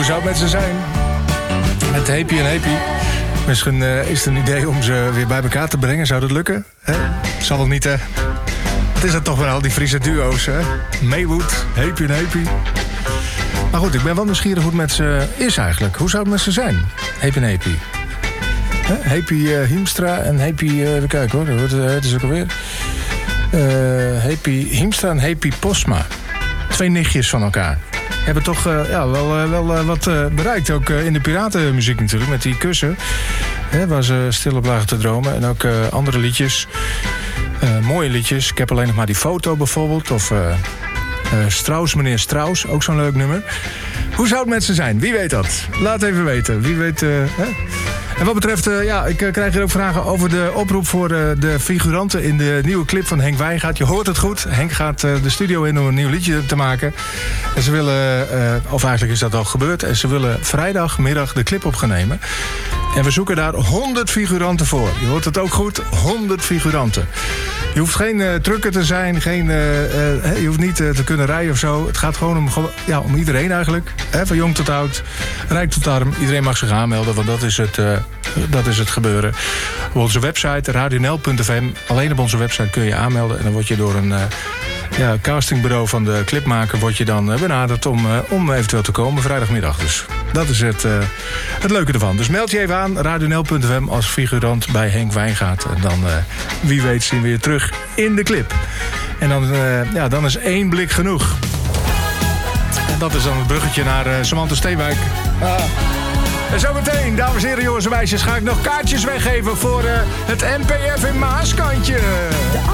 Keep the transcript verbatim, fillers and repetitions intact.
zou het met ze zijn? Met Happy en Happy. Misschien uh, is het een idee om ze weer bij elkaar te brengen. Zou dat lukken? Hè? Zal wel niet, hè? Het is dat toch wel al die Friese duo's, hè? Maywood, Happy en Happy. Maar goed, ik ben wel nieuwsgierig hoe het met ze is eigenlijk. Hoe zou het met ze zijn? Happy en Happy. Hè? Happy uh, Hiemstra en Happy... Uh, even kijken hoor, wat uh, het is ook alweer. Uh, Happy Hiemstra en Happy Posma. Twee nichtjes van elkaar. Hebben toch uh, ja, wel, uh, wel uh, wat uh, bereikt. Ook uh, in de piratenmuziek natuurlijk. Met die kussen. Hè, waar ze stil op lagen te dromen. En ook uh, andere liedjes. Uh, mooie liedjes. Ik heb alleen nog maar die foto bijvoorbeeld. Of uh, uh, Strauss, meneer Strauss. Ook zo'n leuk nummer. Hoe zou het met ze zijn? Wie weet dat? Laat even weten. Wie weet... Uh, hè? En wat betreft, uh, ja, ik uh, krijg hier ook vragen over de oproep voor uh, de figuranten in de nieuwe clip van Henk Wijngaard. Je hoort het goed. Henk gaat uh, de studio in om een nieuw liedje te maken. En ze willen, uh, of eigenlijk is dat al gebeurd, en ze willen vrijdagmiddag de clip op gaan nemen. En we zoeken daar honderd figuranten voor. Je hoort het ook goed, honderd figuranten. Je hoeft geen uh, trucker te zijn, geen, uh, uh, je hoeft niet uh, te kunnen rijden of zo. Het gaat gewoon om, ja, om iedereen eigenlijk. Hè, van jong tot oud, rijk tot arm. Iedereen mag zich aanmelden, want dat is het, uh, dat is het gebeuren. Op onze website, radionel punt f m. Alleen op onze website kun je je aanmelden. En dan word je door een uh, ja, castingbureau van de clipmaker word je dan uh, benaderd om, uh, om eventueel te komen vrijdagmiddag. Dus dat is het, uh, het leuke ervan. Dus meld je even aan, radionel punt f m als figurant bij Henk Wijngaard. En dan, uh, wie weet, zien we je terug in de clip. En dan, uh, ja, dan is één blik genoeg. En dat is dan het bruggetje naar uh, Samantha Steenwijk. Ah. En zometeen, dames en heren, jongens en meisjes, ga ik nog kaartjes weggeven voor uh, het N P F in Maaskantje.